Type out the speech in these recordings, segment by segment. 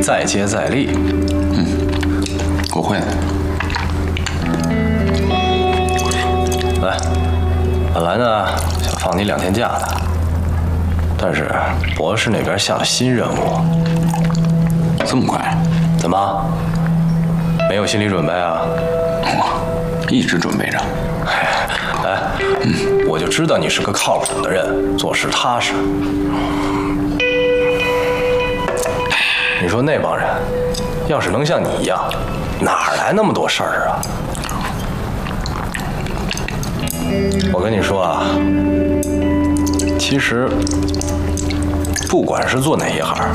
再接再厉。 我会的。 来，本来呢想放你2天假的，但是博士那边下了新任务。 这么快？ 怎么？没有心理准备啊？ 一直准备着。 哎，我就知道你是个靠谱的人，做事踏实。你说那帮人，要是能像你一样，哪来那么多事儿啊？我跟你说啊，其实不管是做哪一行，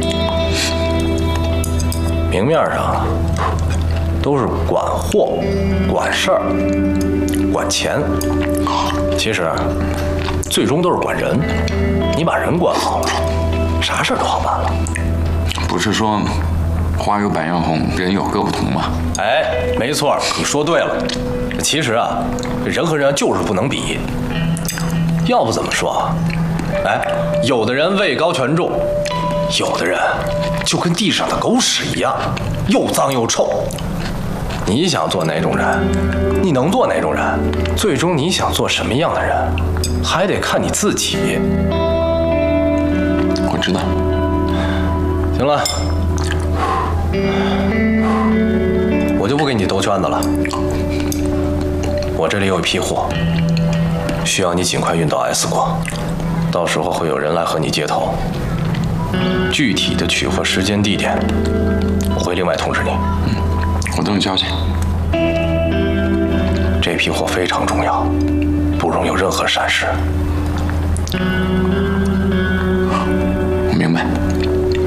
明面上都是管货、管事儿、管钱，其实最终都是管人。你把人管好了，啥事儿都好办了。 不是说花有百样红，人有各不同吗？ 哎，没错，你说对了。其实啊，人和人就是不能比。要不怎么说？哎，有的人位高权重，有的人就跟地上的狗屎一样，又脏又臭。你想做哪种人，你能做哪种人，最终你想做什么样的人，还得看你自己。 我知道。 行了，我就不给你兜圈子了。我这里有一批货，需要你尽快运到 S 国，到时候会有人来和你接头。具体的取货时间地点，我会另外通知你。 我等你消息。 这批货非常重要，不容有任何闪失。 我明白。